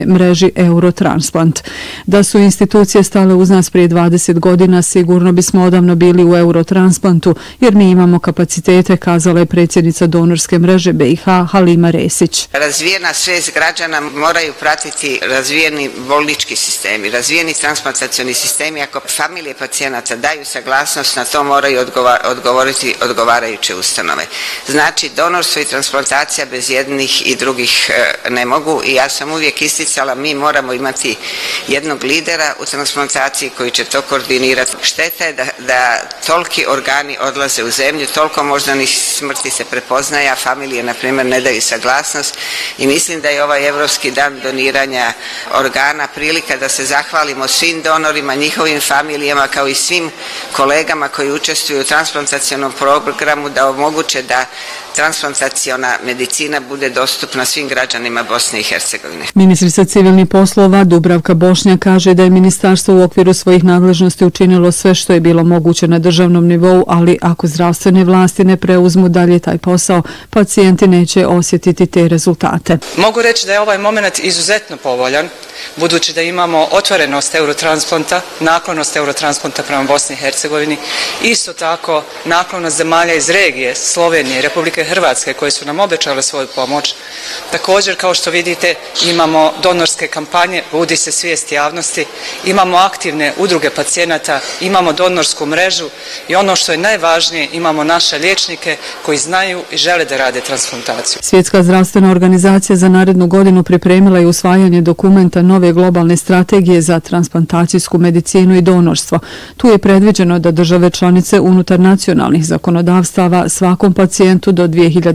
mreži Eurotransplant. Da su institucije stale uz nas prije 20 godina, sigurno bismo odavno bili u Eurotransplantu, jer mi imamo kapacitete, kazala je predsjednica donorske mreže BiH Halima Resić. Razvijena svijest građana moraju pratiti razvijeni bolnički sistemi, razvijeni transplantacioni sistemi. Ako familije pacijenata daju saglasnost, na to moraju odgovoriti odgovarajuće ustanove. Znači, donorstvo i transplantacija bez jednih i drugih ne mogu i ja sam uvijek isticala, mi moramo imati jednog lidera u transplantaciji koji će to koordinirati. Šteta je da toliki organi odlaze u zemlju, toliko moždanih smrti se prepoznaje, a familije, na primjer, ne daju saglasnost i mislim da je ovaj Europski dan doniranja organa prilika da se zahvalimo svim donorima, njihovim familijama, kao i svim kolegama koji učestvuju u transplantacionom programu da omoguće da transplantaciona medicina bude dostupna svim građanima Bosne i Hercegovine. Ministrica civilnih poslova Dubravka Bošnjak kaže da je ministarstvo u okviru svojih nadležnosti učinilo sve što je bilo moguće na državnom nivou, ali ako zdravstvene vlasti ne preuzmu dalje taj posao, pacijenti neće osjetiti te rezultate. Mogu reći da je ovaj moment izuzetno povoljan, budući da imamo otvorenost Eurotransplanta, naklonost Eurotransplanta prema Bosni i Hercegovini, isto tako naklonost zemalja iz regije, Slovenije i Republike Hrvatske koje su nam obećale svoju pomoć. Također, kao što vidite, imamo donorske kampanje, budi se svijest javnosti, imamo aktivne udruge pacijenata, imamo donorsku mrežu i ono što je najvažnije, imamo naše liječnike koji znaju i žele da rade transplantaciju. Svjetska zdravstvena organizacija za narednu godinu pripremila je usvajanje dokumenta nove globalne strategije za transplantacijsku medicinu i donorstvo. Tu je predviđeno da države članice unutar nacionalnih zakonodavstava svakom pacijentu do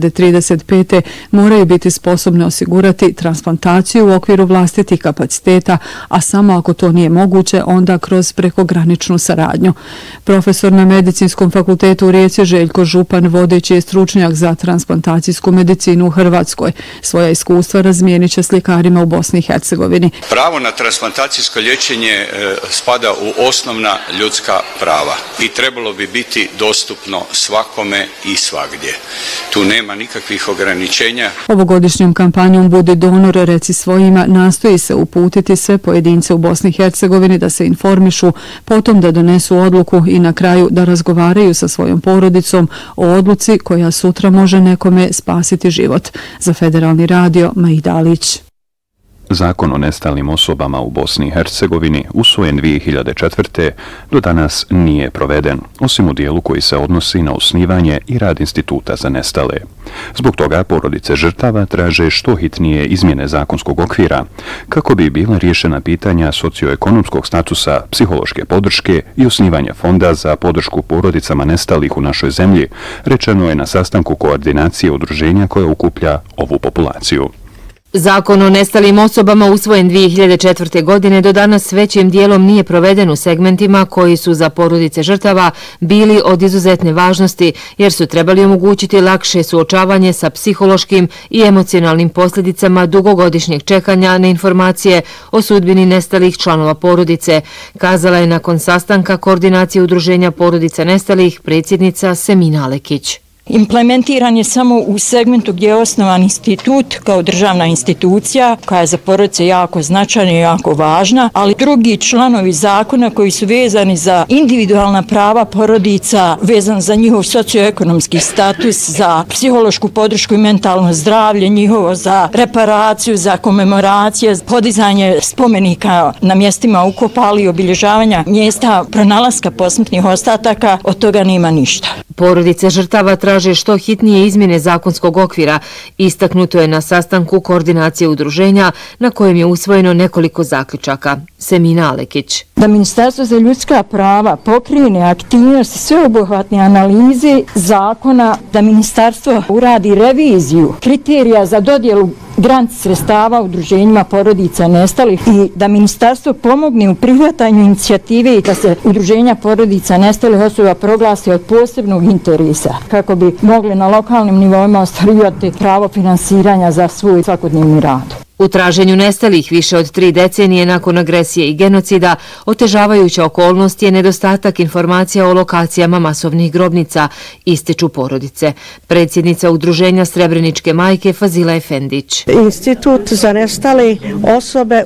2035. moraju biti sposobne osigurati transplantaciju u okviru vlastitih kapaciteta, a samo ako to nije moguće, onda kroz prekograničnu saradnju. Profesor na Medicinskom fakultetu u Rijeci Željko Župan, vodeći je stručnjak za transplantacijsku medicinu u Hrvatskoj. Svoja iskustva razmijenit će s ljekarima u Bosni i Hercegovini. Pravo na transplantacijsko liječenje spada u osnovna ljudska prava i trebalo bi biti dostupno svakome i svagdje. Tu nema nikakvih ograničenja. Ovogodišnjom kampanjom Budi donor, reci svojima nastoji se uputiti sve pojedince u Bosni i Hercegovini da se informišu, potom da donesu odluku i na kraju da razgovaraju sa svojom porodicom o odluci koja sutra može nekome spasiti život. Za Federalni radio, Maida Alić. Zakon o nestalim osobama u Bosni i Hercegovini, usvojen 2004. do danas nije proveden, osim u dijelu koji se odnosi na osnivanje i rad instituta za nestale. Zbog toga porodice žrtava traže što hitnije izmjene zakonskog okvira, kako bi bila riješena pitanja socioekonomskog statusa, psihološke podrške i osnivanja fonda za podršku porodicama nestalih u našoj zemlji, rečeno je na sastanku koordinacije udruženja koja okuplja ovu populaciju. Zakon o nestalim osobama usvojen 2004. godine do danas većim dijelom nije proveden u segmentima koji su za porodice žrtava bili od izuzetne važnosti, jer su trebali omogućiti lakše suočavanje sa psihološkim i emocionalnim posljedicama dugogodišnjeg čekanja na informacije o sudbini nestalih članova porodice, kazala je nakon sastanka koordinacije udruženja porodica nestalih predsjednica Semina Alekić. Implementiran je samo u segmentu gdje je osnovan institut kao državna institucija koja je za porodice jako značajna i jako važna, ali drugi članovi zakona koji su vezani za individualna prava porodica, vezan za njihov socioekonomski status, za psihološku podršku i mentalno zdravlje njihovo, za reparaciju, za komemoracije, podizanje spomenika na mjestima ukopali i obilježavanja mjesta pronalaska posmrtnih ostataka, od toga nema ništa. Porodice žrtava traže što hitnije izmjene zakonskog okvira. Istaknuto je na sastanku koordinacije udruženja na kojem je usvojeno nekoliko zaključaka. Semina Alekić. Da Ministarstvo za ljudska prava pokrene aktivnosti sveobuhvatne analize zakona, da Ministarstvo uradi reviziju kriterija za dodjelu grant sredstava udruženjima porodica nestalih i da Ministarstvo pomogne u prihvatanju inicijative i da se udruženja porodica nestalih osoba proglase od posebnog interesa kako bi mogli na lokalnim nivoima ostvarivati pravo finansiranja za svoj svakodnevni rad. U traženju nestalih više od 3 decenije nakon agresije i genocida, otežavajuća okolnost je nedostatak informacija o lokacijama masovnih grobnica, ističu porodice. Predsjednica Udruženja Srebreničke majke Fazila Efendić. Institut za nestale osobe